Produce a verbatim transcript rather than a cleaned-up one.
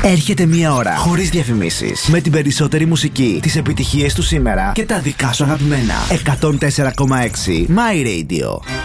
Έρχεται μία ώρα χωρίς διαφημίσεις, με την περισσότερη μουσική, τις επιτυχίες του σήμερα και τα δικά σου αγαπημένα. εκατόν τέσσερα κόμμα έξι My Radio.